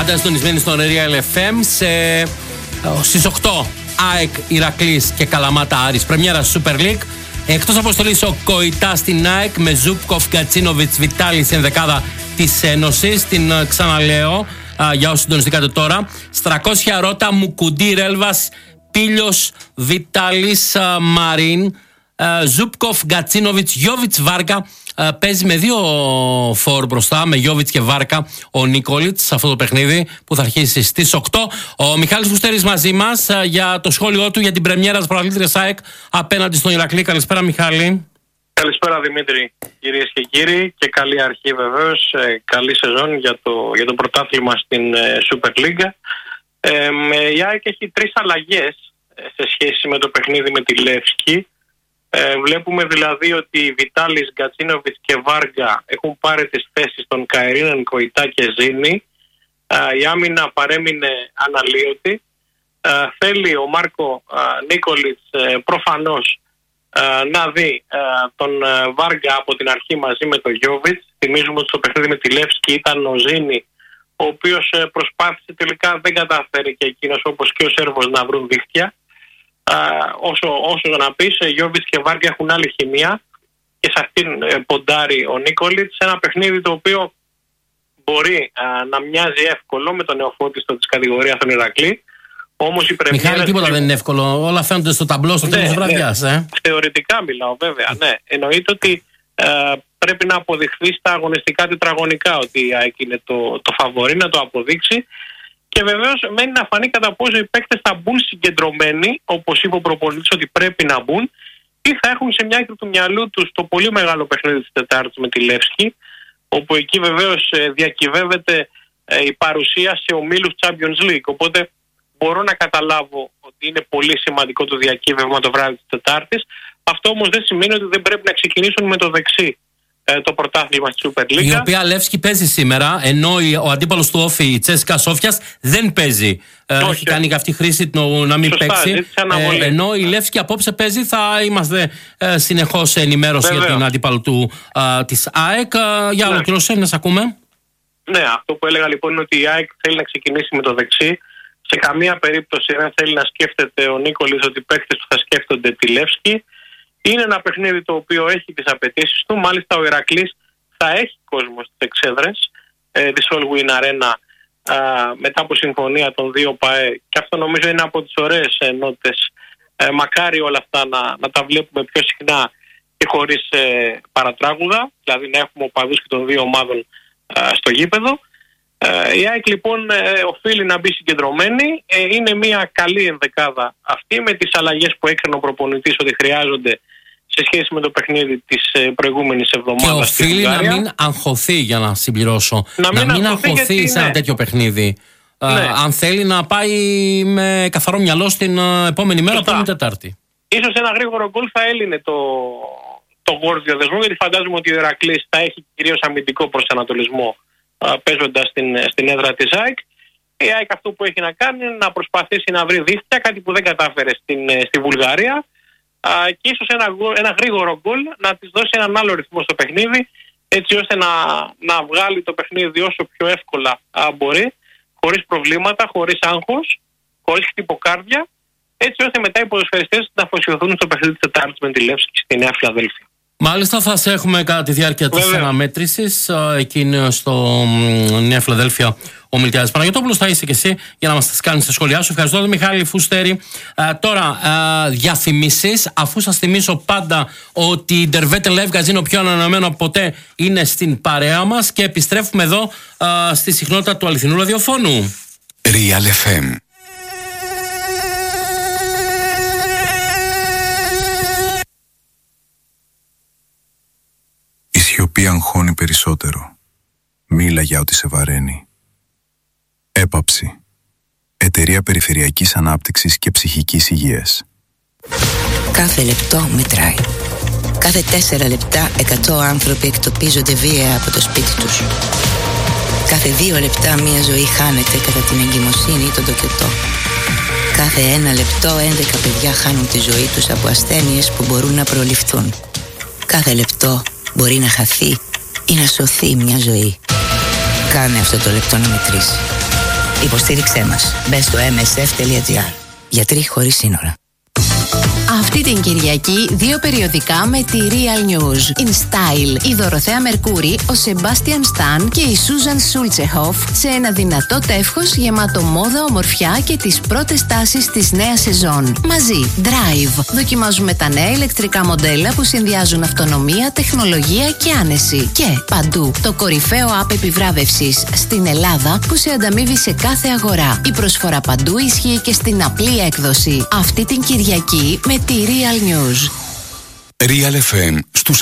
Πάντα συντονισμένοι στον Real FM στις 8 ΑΕΚ Ηρακλής και Καλαμάτα Άρης. Πρεμιέρα Super League. Εκτός αποστολής ο Κοϊτά στην ΑΕΚ με Ζούπκοφ, Γκατσίνοβιτς, Βιτάλης ενδεκάδα της Ένωσης. Την ξαναλέω για όσοι συντονιστήκατε τώρα. Στρακόσια Ρώτα, Μουκουντή, Ρέλβας, Πίλιος, Βιτάλης, Μαρίν, Ζούπκοφ, Γκατσίνοβιτς, Γιόβιτς, Βάρκα. Παίζει με δύο φόρ μπροστά, με Γιόβιτς και Βάρκα, ο Νίκολιτς σε αυτό το παιχνίδι που θα αρχίσει στις 8. Ο Μιχάλης Φουστέρης μαζί μας για το σχόλιο του για την πρεμιέρα της πρωταθλήτριας ΑΕΚ απέναντι στον Ηρακλή. Καλησπέρα, Μιχάλη. Καλησπέρα, Δημήτρη, κυρίες και κύριοι, και καλή αρχή βεβαίως, καλή σεζόν για το πρωτάθλημα στην Super League. Η ΑΕΚ έχει 3 αλλαγές σε σχέση με το παιχνίδι με τη Λεύσκη. Βλέπουμε δηλαδή ότι Βιτάλης, Γκατσίνοβιτς και Βάργα έχουν πάρει τις θέσεις των Καερίνεν, Κοϊτά και Ζήνη. Η άμυνα παρέμεινε αναλύωτη. Θέλει ο Μάρκο Νίκολιτς προφανώς να δει τον Βάργα από την αρχή μαζί με τον Γιόβιτς. Θυμίζουμε ότι στο παιχνίδι με τη Λεύσκη ήταν ο Ζήνη, ο οποίος προσπάθησε, τελικά δεν καταφέρει και εκείνος όπως και ο Σέρβος να βρουν δίχτυα. Όσο να πεις, Γιόβιτς και Βάρκα έχουν άλλη χημεία και σε αυτήν ποντάρει ο Νίκολιτς, ένα παιχνίδι το οποίο μπορεί να μοιάζει εύκολο με τον νεοφώτιστο της κατηγορίας των Ηρακλή. Όμως η πρεμιέρα... Μιχάλη, τίποτα δεν είναι εύκολο, όλα φαίνονται στο ταμπλό στο τέλος της βραδιάς. Θεωρητικά μιλάω βέβαια, ναι. Εννοείται ότι πρέπει να αποδειχθεί στα αγωνιστικά τετραγωνικά ότι η ΑΕΚ είναι το φαβορί, να το αποδείξει. Και βεβαίως μένει να φανεί κατά πόσο οι παίκτες θα μπουν συγκεντρωμένοι, όπως είπε ο προπονητής ότι πρέπει να μπουν, ή θα έχουν σε μια άκρη του μυαλού τους το πολύ μεγάλο παιχνίδι της Τετάρτης με τη Λεύσκη, όπου εκεί βεβαίως διακυβεύεται η παρουσία σε ομίλους Champions League. Οπότε μπορώ να καταλάβω ότι είναι πολύ σημαντικό το διακύβευμα το βράδυ της Τετάρτης. Αυτό όμως δεν σημαίνει ότι δεν πρέπει να ξεκινήσουν με το δεξί το πρωτάθλημα στη Super League. Η οποία Λεύσκη παίζει σήμερα, ενώ ο αντίπαλος του Όφη, η Τσέσκα Σόφιας, δεν παίζει. Έχει κάνει και αυτή χρήση να μην παίξει. Ενώ η Λεύσκη απόψε παίζει, θα είμαστε συνεχώς σε ενημέρωση για την αντίπαλο της ΑΕΚ. Για ολοκλήρωση, να σας ακούμε. Ναι, αυτό που έλεγα λοιπόν είναι ότι η ΑΕΚ θέλει να ξεκινήσει με το δεξί. Σε καμία περίπτωση δεν θέλει να σκέφτεται ο Νίκολης ότι οι παίκτες του θα σκέφτονται τη Λεύσκη. Είναι ένα παιχνίδι το οποίο έχει τις απαιτήσεις του. Μάλιστα ο Ηρακλής θα έχει κόσμο στις εξέδρες της All Win Arena μετά από συμφωνία των δύο ΠΑΕ, και αυτό νομίζω είναι από τις ωραίες νότες. Μακάρι όλα αυτά να τα βλέπουμε πιο συχνά και χωρίς παρατράγουδα, δηλαδή να έχουμε οπαδούς και των δύο ομάδων στο γήπεδο. Η ΑΕΚ λοιπόν οφείλει να μπει συγκεντρωμένη. Είναι μια καλή ενδεκάδα αυτή, με τις αλλαγές που έκρινε ο προπονητής ότι χρειάζονται σε σχέση με το παιχνίδι της προηγούμενης εβδομάδας. Και οφείλει να μην αγχωθεί, για να συμπληρώσω. Να μην αγχωθεί σε ένα τέτοιο παιχνίδι. Ναι. Αν θέλει να πάει με καθαρό μυαλό στην επόμενη μέρα, που είναι η Τετάρτη. Ίσως ένα γρήγορο γκολ θα έλυνε το γόρδιο δεσμό, γιατί φαντάζομαι ότι ο Ηρακλής θα έχει κυρίως αμυντικό προσανατολισμό παίζοντας στην έδρα της ΑΕΚ. Η ΑΕΚ αυτό που έχει να κάνει είναι να προσπαθήσει να βρει δίχτυα, κάτι που δεν κατάφερε στη Βουλγαρία, και ίσως ένα γρήγορο γκολ να της δώσει έναν άλλο ρυθμό στο παιχνίδι, έτσι ώστε να βγάλει το παιχνίδι όσο πιο εύκολα μπορεί, χωρίς προβλήματα, χωρίς άγχος, χωρίς χτυποκάρδια, έτσι ώστε μετά οι ποδοσφαιριστές να αφοσιωθούν στο παιχνίδι της Τετάρτης με τη Λεύσκη στη Νέα Φιλαδέλφια. Μάλιστα, θα σε έχουμε κατά τη διάρκεια της αναμέτρησης. Εκεί είναι στο Νέα Φιλαδέλφια ο Μιλτιάδης Παναγιωτόπουλος. Θα είσαι και εσύ για να μας κάνεις τα σχόλιά σου. Ευχαριστώ τον Μιχάλη Φουστέρη. Τώρα, διαφημίσεις. Αφού σας θυμίσω πάντα ότι η Ντερβέτε Live Casino πιο ανανεωμένο από ποτέ είναι στην παρέα μας, και επιστρέφουμε εδώ στη συχνότητα του αληθινού ραδιοφώνου. Real FM. Η σιωπή αγχώνει περισσότερο. Μίλα για ό,τι σε βαραίνει. Έπαψη. Εταιρεία Περιφερειακής Ανάπτυξης και Ψυχικής Υγείας. Κάθε λεπτό μετράει. Κάθε 4 λεπτά 100 άνθρωποι εκτοπίζονται βία από το σπίτι τους. Κάθε 2 λεπτά μια ζωή χάνεται κατά την εγκυμοσύνη ή τον τοκετό. Κάθε 1 λεπτό 11 παιδιά χάνουν τη ζωή τους από ασθένειες που μπορούν να προληφθούν. Κάθε λεπτό μπορεί να χαθεί ή να σωθεί μια ζωή. Κάνε αυτό το λεπτό να μετρήσει. Υποστήριξέ μας. Μπες στο msf.gr. Γιατροί χωρίς σύνορα. Αυτή την Κυριακή 2 περιοδικά με τη Real News. In Style, η Δωροθέα Μερκούρη, ο Σεμπάστιαν Σταν και η Σούζαν Σούλτσεχοφ σε ένα δυνατό τεύχος γεμάτο μόδα, ομορφιά και τις πρώτες τάσεις της νέας σεζόν. Μαζί, Drive. Δοκιμάζουμε τα νέα ηλεκτρικά μοντέλα που συνδυάζουν αυτονομία, τεχνολογία και άνεση. Και παντού, το κορυφαίο app επιβράβευσης στην Ελλάδα που σε ανταμείβει σε κάθε αγορά. Η προσφορά παντού ισχύει και στην απλή έκδοση. Αυτή την Κυριακή με τη Real News. Real FM στους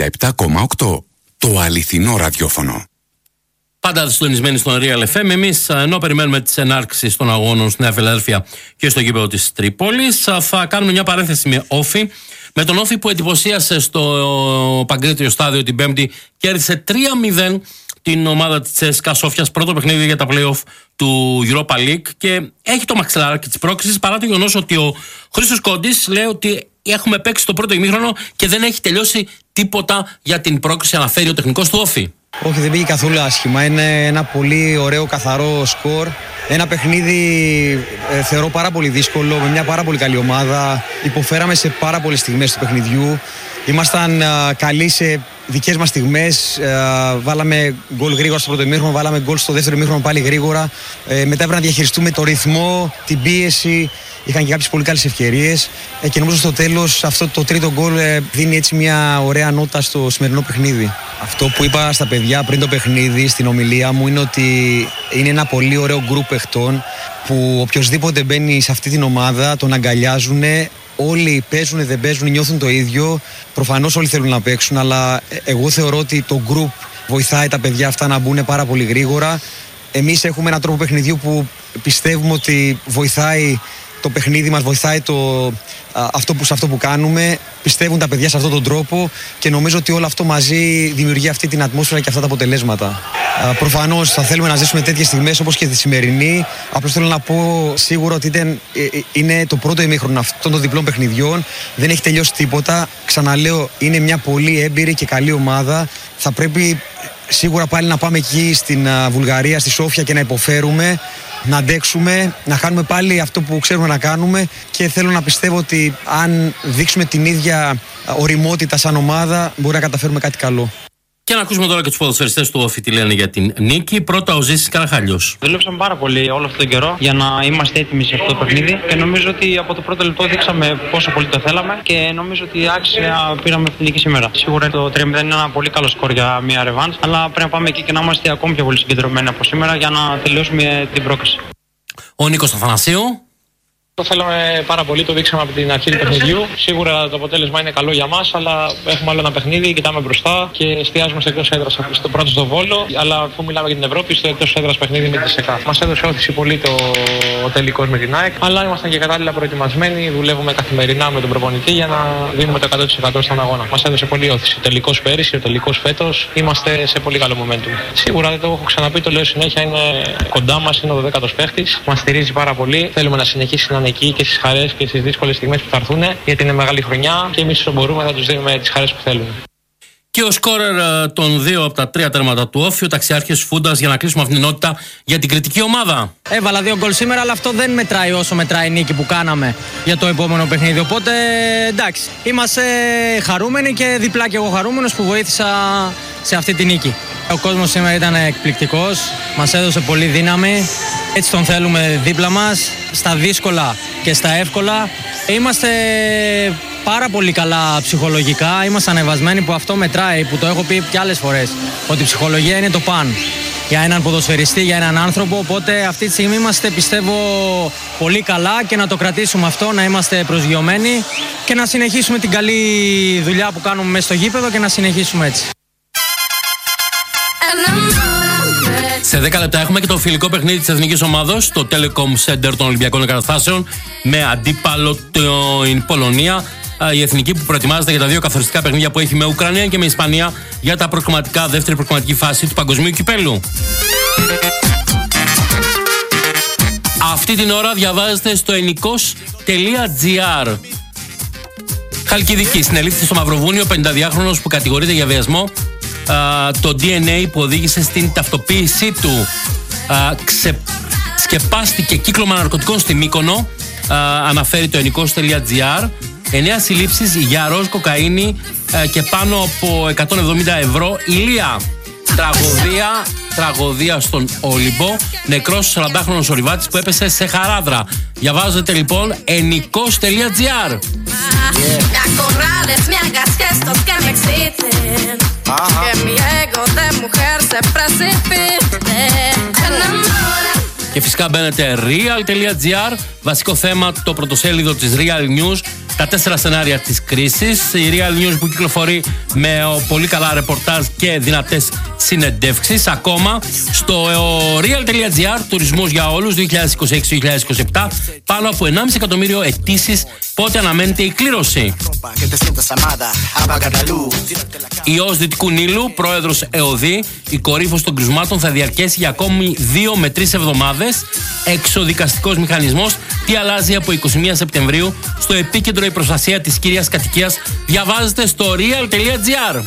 97,8. Το αληθινό ραδιόφωνο. Πάντα συντονισμένοι στον Real FM. Εμείς, ενώ περιμένουμε τις ενάρξεις των αγώνων στη Νέα Φιλαδέλφια και στο γήπεδο της Τρίπολης, θα κάνουμε μια παρένθεση με Όφη. Με τον Όφη που εντυπωσίασε στο Παγκρίτιο Στάδιο την Πέμπτη, κέρδισε 3-0 την ομάδα της CSKA Σόφιας, πρώτο παιχνίδι για τα play-off του Europa League, και έχει το μαξιλάράκι της πρόκρισης, παρά το γεγονός ότι ο Χρήστος Κόντης λέει ότι έχουμε παίξει το πρώτο ημίχρονο και δεν έχει τελειώσει τίποτα για την πρόκριση, αναφέρει ο τεχνικός του Όφη. Όχι, δεν πήγε καθόλου άσχημα. Είναι ένα πολύ ωραίο, καθαρό σκορ. Ένα παιχνίδι θεωρώ πάρα πολύ δύσκολο, με μια πάρα πολύ καλή ομάδα. Υποφέραμε σε πάρα πολλές στιγμές του παιχνιδιού. Ήμασταν καλοί σε δικές μας στιγμές. Βάλαμε γκολ γρήγορα στο πρώτο ημίχρονο, βάλαμε γκολ στο δεύτερο ημίχρονο πάλι γρήγορα. Μετά έπρεπε να διαχειριστούμε το ρυθμό, την πίεση. Είχαν και κάποιες πολύ καλές ευκαιρίες. Και νομίζω στο τέλος αυτό το τρίτο γκολ δίνει έτσι μια ωραία νότα στο σημερινό παιχνίδι. Αυτό που είπα στα παιδιά πριν το παιχνίδι, στην ομιλία μου, είναι ότι είναι ένα πολύ ωραίο γκρουπ παιχτών που οποιοσδήποτε μπαίνει σε αυτή την ομάδα τον αγκαλιάζουν. Όλοι παίζουν, δεν παίζουν, νιώθουν το ίδιο. Προφανώς όλοι θέλουν να παίξουν, αλλά εγώ θεωρώ ότι το group βοηθάει τα παιδιά αυτά να μπουν πάρα πολύ γρήγορα. Εμείς έχουμε έναν τρόπο παιχνιδιού που πιστεύουμε ότι βοηθάει το παιχνίδι μας, βοηθάει σε αυτό που κάνουμε. Πιστεύουν τα παιδιά σε αυτόν τον τρόπο και νομίζω ότι όλο αυτό μαζί δημιουργεί αυτή την ατμόσφαιρα και αυτά τα αποτελέσματα. Προφανώς θα θέλουμε να ζήσουμε τέτοιες στιγμές όπως και τη σημερινή. Απλώς θέλω να πω σίγουρα ότι είναι το πρώτο ημίχρονο αυτών των διπλών παιχνιδιών. Δεν έχει τελειώσει τίποτα. Ξαναλέω, είναι μια πολύ έμπειρη και καλή ομάδα. Θα πρέπει σίγουρα πάλι να πάμε εκεί στην Βουλγαρία, στη Σόφια, και να υποφέρουμε, να αντέξουμε, να κάνουμε πάλι αυτό που ξέρουμε να κάνουμε, και θέλω να πιστεύω ότι αν δείξουμε την ίδια ωριμότητα σαν ομάδα μπορεί να καταφέρουμε κάτι καλό. Και να ακούσουμε τώρα και τους ποδοσφαιριστές του Όφη τι λένε για την νίκη. Πρώτα ο Ζήσης Καραχάλιος. Δουλέψαμε πάρα πολύ όλο αυτόν τον καιρό για να είμαστε έτοιμοι σε αυτό το παιχνίδι και νομίζω ότι από το πρώτο λεπτό δείξαμε πόσο πολύ το θέλαμε και νομίζω ότι άξια πήραμε αυτή την νίκη σήμερα. Σίγουρα το 3-0 είναι ένα πολύ καλό σκορ για μια ρεβάνς, αλλά πρέπει να πάμε εκεί και να είμαστε ακόμη πιο πολύ συγκεντρωμένοι από σήμερα για να τελειώσουμε την πρόκριση. Ο Νίκος Αθανασίου. Το θέλαμε πάρα πολύ, το δείξαμε από την αρχή του παιχνιδιού. Σίγουρα το αποτέλεσμα είναι καλό για μας, αλλά έχουμε άλλο ένα παιχνίδι, κοιτάμε μπροστά και εστιάζουμε στο εκτός έδρας. Στο πρώτο στο Βόλο, αλλά αφού μιλάμε για την Ευρώπη, στο εκτός έδρας παιχνίδι με τη ΣΕΚΑ. Μας έδωσε όθηση πολύ ο τελικός με την ΑΕΚ, αλλά ήμασταν και κατάλληλα προετοιμασμένοι. Δουλεύουμε καθημερινά με τον προπονητή για να δίνουμε το 100% στον αγώνα. Μας έδωσε πολύ όθηση. Ο τελικός πέρυσι, ο τελικός φέτος, είμαστε σε πολύ καλό momentum. Σίγουρα δεν το έχω ξαναπεί, το λέω συνέχεια, είναι κοντά μας, είναι ο 12ος παίχτης. Μας στηρίζει πάρα πολύ. Θέλουμε να συνεχίσει να εκεί και στις χαρές και στις δύσκολες στιγμές που θα έρθουν, γιατί είναι μεγάλη χρονιά και εμείς όσο μπορούμε θα τους δίνουμε τις χαρές που θέλουν. Και ο σκόρερ των 2 από τα 3 τέρματα του Όφη, ο ταξιάρχης Φούντας, για να κλείσουμε αυτήν την ενότητα για την κριτική ομάδα. Έβαλα 2 γκολ σήμερα, αλλά αυτό δεν μετράει όσο μετράει η νίκη που κάναμε για το επόμενο παιχνίδι. Οπότε εντάξει, είμαστε χαρούμενοι και διπλά και εγώ χαρούμενος που βοήθησα σε αυτή τη νίκη. Ο κόσμος σήμερα ήταν εκπληκτικός, μας έδωσε πολύ δύναμη. Έτσι τον θέλουμε δίπλα μας, στα δύσκολα και στα εύκολα. Είμαστε πάρα πολύ καλά ψυχολογικά, είμαστε ανεβασμένοι, που αυτό μετράει, που το έχω πει και άλλες φορές, ότι η ψυχολογία είναι το παν για έναν ποδοσφαιριστή, για έναν άνθρωπο. Οπότε αυτή τη στιγμή είμαστε, πιστεύω, πολύ καλά και να το κρατήσουμε αυτό, να είμαστε προσγειωμένοι και να συνεχίσουμε την καλή δουλειά που κάνουμε μέσα στο γήπεδο και να συνεχίσουμε έτσι. Σε 10 λεπτά έχουμε και το φιλικό παιχνίδι της εθνικής ομάδος στο Telecom Center των Ολυμπιακών Εγκαταστάσεων με αντίπαλο την Πολωνία. Η εθνική που προετοιμάζεται για τα 2 καθοριστικά παιχνίδια που έχει με Ουκρανία και με Ισπανία για τα δεύτερη προκριματική φάση του Παγκοσμίου Κυπέλλου. Αυτή την ώρα διαβάζετε στο ennikos.gr. Χαλκιδική, συνελήφθη στο Μαυροβούνιο 52χρονος που κατηγορείται για βιασμό. Το DNA που οδήγησε στην ταυτοποίησή του Σκεπάστηκε κύκλωμα ναρκωτικών στη Μύκονο, αναφέρει το ενικός.gr. 9 συλλήψεις για ροζ κοκαίνη και πάνω από 170 ευρώ. Ηλία, τραγωδία στον Όλυμπο. Νεκρός 40χρονος ορειβάτης που έπεσε σε χαράδρα. Διαβάζετε λοιπόν ενικός.gr. Και φυσικά μπαίνετε real.gr. Βασικό θέμα, το πρωτοσέλιδο της Real News. Τα 4 σενάρια της κρίσης. Η Real News που κυκλοφορεί με πολύ καλά ρεπορτάζ και δυνατές συνεντεύξεις. Ακόμα στο real.gr, τουρισμός για όλους 2026-2027. Πάνω από 1,5 εκατομμύριο αιτήσεις. Πότε αναμένεται η κλήρωση? Ιός Δυτικού Νείλου, πρόεδρος ΕΟΔΗ. Η κορύφωση των κρουσμάτων θα διαρκέσει για ακόμη 2 με 3 εβδομάδες. Εξοδικαστικός μηχανισμός. Τι αλλάζει από 21 Σεπτεμβρίου? Στο επίκεντρο η προστασία της κύριας κατοικίας. Διαβάζετε στο real.gr.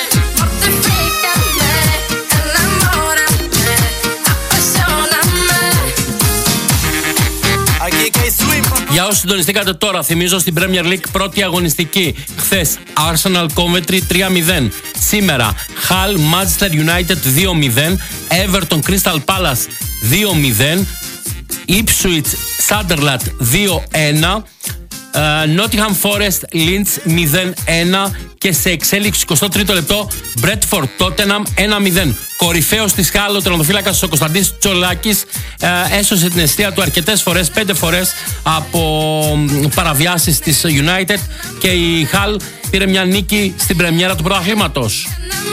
Για όσοι συντονιστήκατε τώρα, θυμίζω στην Premier League πρώτη αγωνιστική. Χθες Arsenal Coventry 3-0. Σήμερα Hull Manchester United 2-0. Everton Crystal Palace 2-0. Ipswich Sunderland 2-1. Nottingham Forest Leeds 0-1. Και σε εξέλιξη 23ο λεπτό Bradford Tottenham 1-0. Κορυφαίος της Χάλ, ο τερματοφύλακας ο Κωνσταντής Τσολάκης έσωσε την αιστεία του αρκετές φορές, 5 φορές από παραβιάσεις της United, και η Χάλ πήρε μια νίκη στην πρεμιέρα του πρωταθλήματος.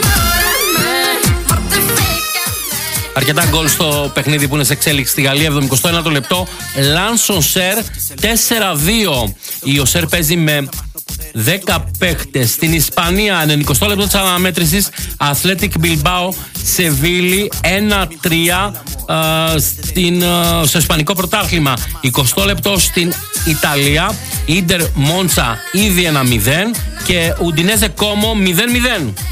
Αρκετά γκολ στο παιχνίδι που είναι σε εξέλιξη στη Γαλλία. 71ο λεπτό Lens Auxerre 4-2. Η Auxerre παίζει με 10 παίχτες. Στην Ισπανία 90 λεπτό της αναμέτρησης Athletic Bilbao Σεβίλη 1-3 στο Ισπανικό πρωτάθλημα. 20 λεπτό στην Ιταλία Ίντερ Μόντσα ήδη 1-0 και Ουντινέζε Κόμο 0-0.